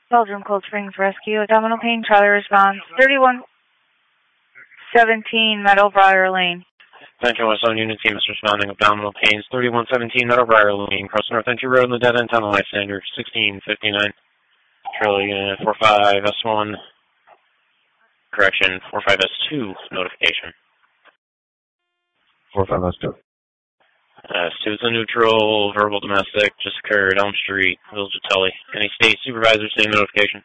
Belgium Cold Springs Rescue, abdominal pain, Charlie response, 3117 Meadowbriar Lane. Central West Zone Unit Team is responding. Abdominal pains, 3117 Meadowbriar Lane, cross North Entry Road in the dead end tunnel, Lysander, 1659. Charlie Unit 45S1, correction, 45S2 notification. 45S2. S2 is a neutral, verbal domestic, just occurred, Elm Street, Village of Tully. Any state supervisor, same notification.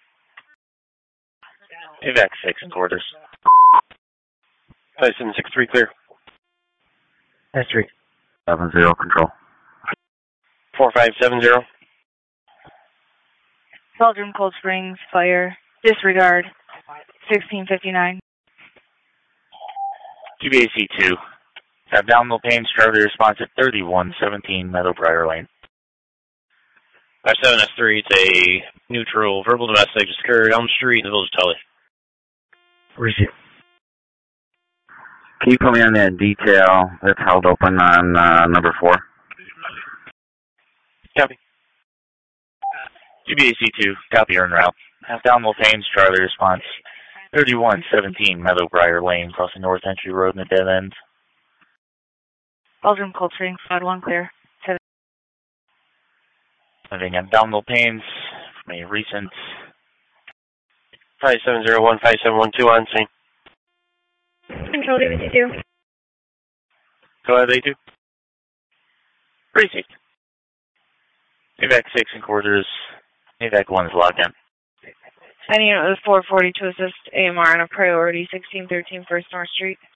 Evac 6 in quarters. 5763 clear. S3. 70 control. 4570. Belgium Cold Springs Fire, disregard, 1659. QBAC 2. Abdominal pain, Charlie response at 3117 Meadowbriar Lane. 57S3, it's a neutral, verbal domestic, just occurred, Elm Street, in the Village of Tully. Receive. Can you put me on that detail that's held open on number 4? Copy. QBAC 2, copy en route. Abdominal pains, Charlie response 3117 Meadowbriar Lane, crossing North Entry Road in the dead end. Belgium Cold Springs, Cloud 1 clear. Having abdominal pains from a recent 5701, 5712 on scene. Control DBC2. Go ahead, A2. Receipt. Evac 6 in quarters. Evac 1 is logged in. Any unit with 440 to assist AMR on a priority 1613 First North Street.